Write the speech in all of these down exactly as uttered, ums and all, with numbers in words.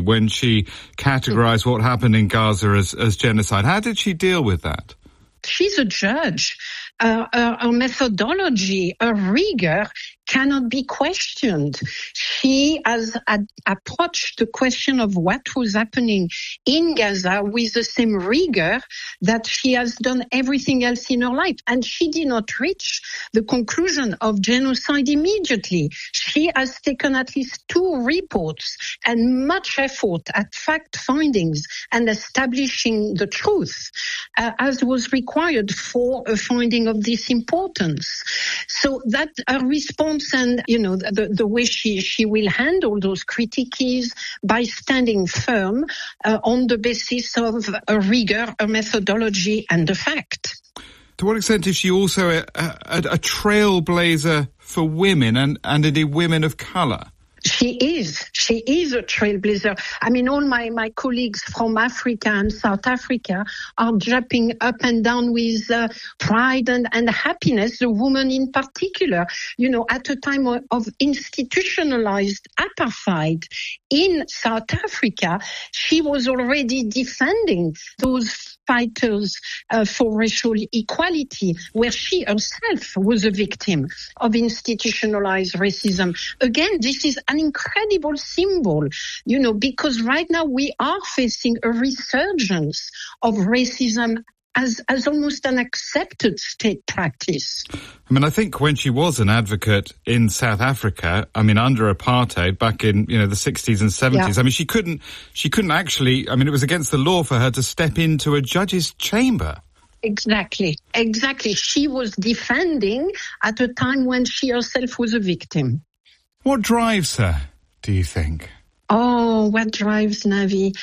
when she categorized what happened in Gaza as, as genocide. How did she deal with that? She's a judge. Uh, her, her methodology, her rigor cannot be questioned. She has ad- approached the question of what was happening in Gaza with the same rigor that she has done everything else in her life. And she did not reach the conclusion of genocide immediately. She has taken at least two reports and much effort at fact findings and establishing the truth, uh, as was required for a finding of this importance. So that her response and, you know, the, the way she, she will handle those critiques is by standing firm uh, on the basis of a rigor, a methodology, and a fact. To what extent is she also a, a, a trailblazer for women and, and indeed women of colour? She is. She is a trailblazer. I mean, all my, my colleagues from Africa and South Africa are jumping up and down with uh, pride and, and happiness, the woman in particular. You know, at a time of, of institutionalized apartheid in South Africa, she was already defending those fighters uh, for racial equality, where she herself was a victim of institutionalized racism. Again, this is an incredible symbol, you know, because right now we are facing a resurgence of racism as, as almost an accepted state practice. I mean, I think when she was an advocate in South Africa, I mean, under apartheid back in, you know, the sixties and seventies, yeah. I mean, she couldn't, she couldn't actually, I mean, it was against the law for her to step into a judge's chamber. Exactly, exactly. She was defending at a time when she herself was a victim. What drives her, do you think? Oh, what drives Navi?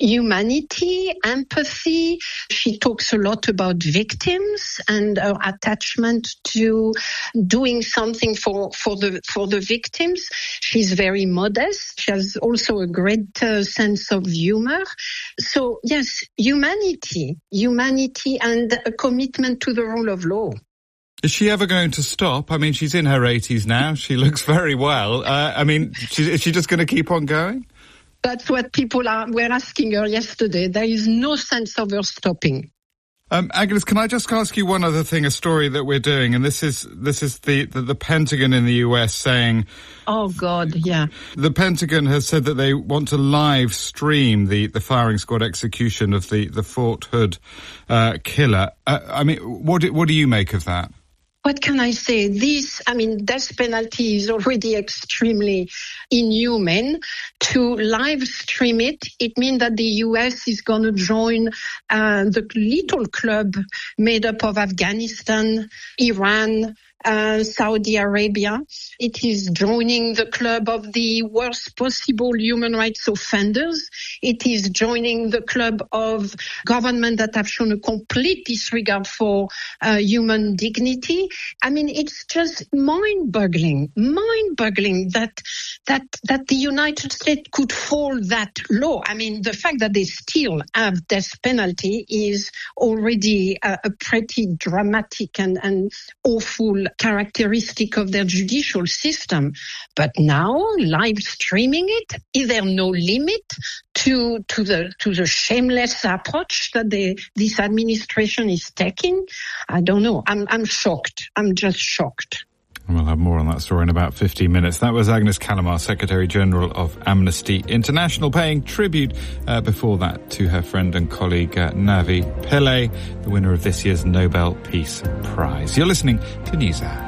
Humanity, empathy. She talks a lot about victims and her attachment to doing something for, for the for the victims. She's very modest. She has also a great uh, sense of humor. So, yes, humanity, humanity and a commitment to the rule of law. Is she ever going to stop? I mean, she's in her eighties now. She looks very well. Uh, I mean, she, is she just going to keep on going? That's what people are, were asking her yesterday. There is no sense of her stopping. Um, Agnes, can I just ask you one other thing, a story that we're doing, and this is this is the, the, the Pentagon in the U S saying... Oh, God, yeah. The Pentagon has said that they want to live stream the, the firing squad execution of the, the Fort Hood uh, killer. Uh, I mean, what do, what do you make of that? What can I say? This, I mean, death penalty is already extremely inhuman. To live stream it, it means that the U S is going to join uh, the little club made up of Afghanistan, Iran, Uh, Saudi Arabia. It is joining the club of the worst possible human rights offenders. It is joining the club of governments that have shown a complete disregard for uh, human dignity. I mean, it's just mind-boggling, mind-boggling that that that the United States could fall that low. I mean, the fact that they still have death penalty is already a, a pretty dramatic and, and awful characteristic of their judicial system. But now, live streaming it, is there no limit to to the to the shameless approach that the, this administration is taking? I don't know. I'm I'm shocked. I'm just shocked. We'll have more on that story in about fifteen minutes. That was Agnes Callamard, Secretary-General of Amnesty International, paying tribute uh, before that to her friend and colleague uh, Navi Pillay, the winner of this year's Nobel Peace Prize. You're listening to NewsHour.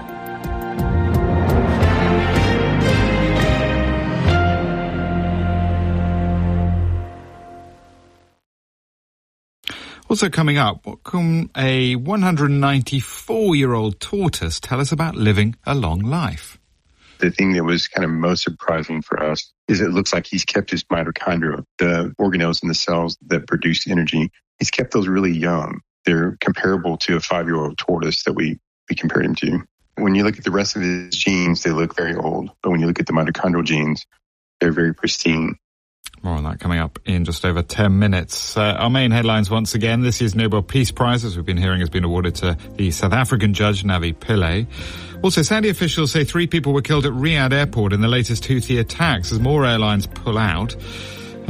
Also coming up, what can a one hundred ninety-four-year-old tortoise tell us about living a long life? The thing that was kind of most surprising for us is it looks like he's kept his mitochondria, the organelles in the cells that produce energy. He's kept those really young. They're comparable to a five-year-old tortoise that we, we compared him to. When you look at the rest of his genes, they look very old. But when you look at the mitochondrial genes, they're very pristine. More on that coming up in just over ten minutes. Uh, our main headlines once again. This year's Nobel Peace Prize, as we've been hearing, has been awarded to the South African judge, Navi Pillay. Also, Saudi officials say three people were killed at Riyadh airport in the latest Houthi attacks as more airlines pull out.